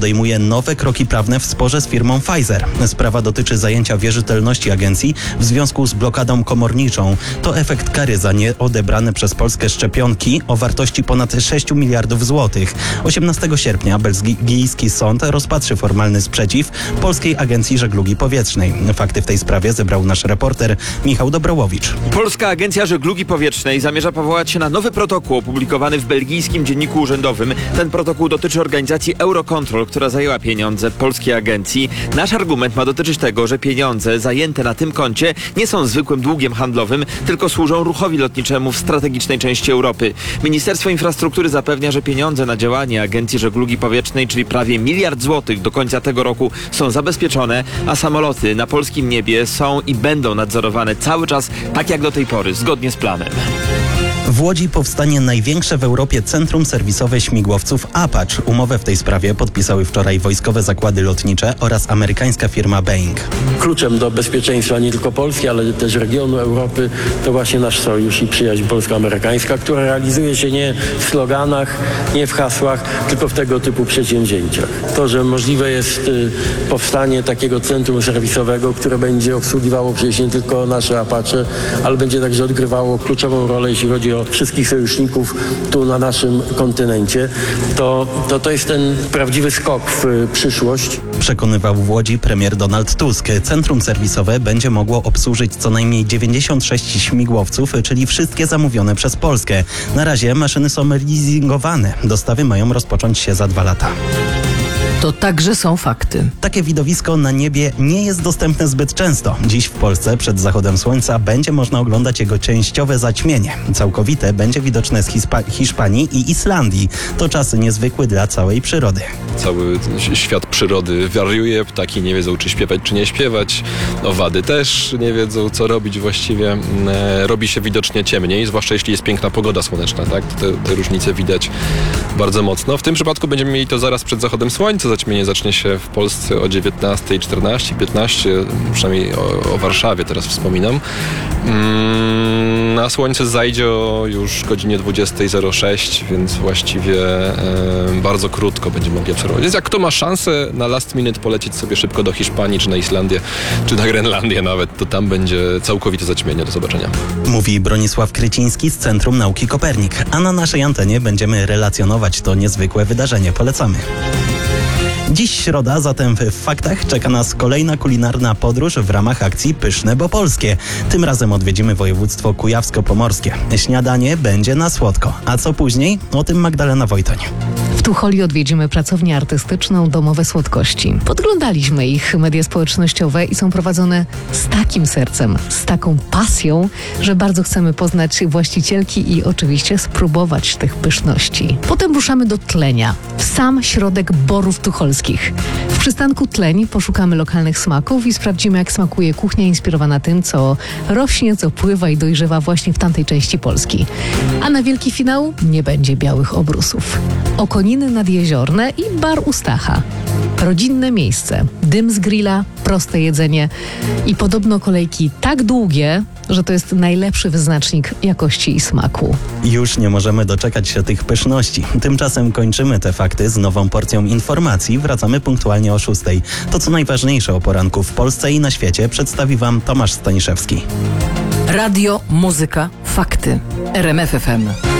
podejmuje nowe kroki prawne w sporze z firmą Pfizer. Sprawa dotyczy zajęcia wierzytelności agencji w związku z blokadą komorniczą. To efekt kary za nieodebrane przez Polskę szczepionki o wartości ponad 6 miliardów złotych. 18 sierpnia belgijski sąd rozpatrzy formalny sprzeciw Polskiej Agencji Żeglugi Powietrznej. Fakty w tej sprawie zebrał nasz reporter Michał Dobrołowicz. Polska Agencja Żeglugi Powietrznej zamierza powołać się na nowy protokół opublikowany w belgijskim dzienniku urzędowym. Ten protokół dotyczy organizacji Eurocontrol, która zajęła pieniądze polskiej agencji. Nasz argument ma dotyczyć tego, że pieniądze zajęte na tym koncie nie są zwykłym długiem handlowym, tylko służą ruchowi lotniczemu w strategicznej części Europy. Ministerstwo Infrastruktury zapewnia, że pieniądze na działanie Agencji Żeglugi Powietrznej, czyli prawie 1 miliard złotych do końca tego roku, są zabezpieczone, a samoloty na polskim niebie są i będą nadzorowane cały czas tak jak do tej pory, zgodnie z planem. W Łodzi powstanie największe w Europie centrum serwisowe śmigłowców Apache. Umowę w tej sprawie podpisały wczoraj wojskowe zakłady lotnicze oraz amerykańska firma Boeing. Kluczem do bezpieczeństwa nie tylko Polski, ale też regionu Europy to właśnie nasz sojusz i przyjaźń polsko-amerykańska, która realizuje się nie w sloganach, nie w hasłach, tylko w tego typu przedsięwzięciach. To, że możliwe jest powstanie takiego centrum serwisowego, które będzie obsługiwało przecież nie tylko nasze Apache, ale będzie także odgrywało kluczową rolę, jeśli chodzi o wszystkich sojuszników tu na naszym kontynencie, to jest ten prawdziwy skok w przyszłość. Przekonywał w Łodzi premier Donald Tusk. Centrum serwisowe będzie mogło obsłużyć co najmniej 96 śmigłowców, czyli wszystkie zamówione przez Polskę. Na razie maszyny są leasingowane. Dostawy mają rozpocząć się za 2 lata. To także są fakty. Takie widowisko na niebie nie jest dostępne zbyt często. Dziś w Polsce przed zachodem słońca będzie można oglądać jego częściowe zaćmienie. Całkowite będzie widoczne z Hiszpanii i Islandii. To czas niezwykły dla całej przyrody. Cały świat przyrody wariuje, ptaki nie wiedzą, czy śpiewać, czy nie śpiewać. Owady też nie wiedzą, co robić właściwie. Robi się widocznie ciemniej, zwłaszcza jeśli jest piękna pogoda słoneczna, tak? Te różnice widać bardzo mocno. W tym przypadku będziemy mieli to zaraz przed zachodem słońca. Zaćmienie zacznie się w Polsce o 19:14, 15, przynajmniej o Warszawie teraz wspominam. A słońce zajdzie o już godzinie 20:06, więc właściwie bardzo krótko będziemy mogli obserwować. Więc jak kto ma szansę na last minute polecieć sobie szybko do Hiszpanii, czy na Islandię, czy na Grenlandię nawet, to tam będzie całkowite zaćmienie. Do zobaczenia. Mówi Bronisław Kryciński z Centrum Nauki Kopernik. A na naszej antenie będziemy relacjonować to niezwykłe wydarzenie. Polecamy. Dziś środa, zatem w faktach czeka nas kolejna kulinarna podróż w ramach akcji Pyszne, bo polskie. Tym razem odwiedzimy województwo kujawsko-pomorskie. Śniadanie będzie na słodko. A co później? O tym Magdalena Wojtoń. W Tucholi odwiedzimy pracownię artystyczną Domowe Słodkości. Podglądaliśmy ich media społecznościowe i są prowadzone z takim sercem, z taką pasją, że bardzo chcemy poznać właścicielki i oczywiście spróbować tych pyszności. Potem ruszamy do Tlenia, w sam środek Borów Tucholskich. W przystanku Tleń poszukamy lokalnych smaków i sprawdzimy, jak smakuje kuchnia inspirowana tym, co rośnie, co pływa i dojrzewa właśnie w tamtej części Polski. A na wielki finał nie będzie białych obrusów. Okoniny nadjeziorne i bar u Stacha. Rodzinne miejsce, dym z grilla, proste jedzenie i podobno kolejki tak długie, że to jest najlepszy wyznacznik jakości i smaku. Już nie możemy doczekać się tych pyszności. Tymczasem kończymy te fakty z nową porcją informacji. Wracamy punktualnie o 6:00. To co najważniejsze o poranku w Polsce i na świecie przedstawi Wam Tomasz Staniszewski. Radio, muzyka, fakty. RMF FM.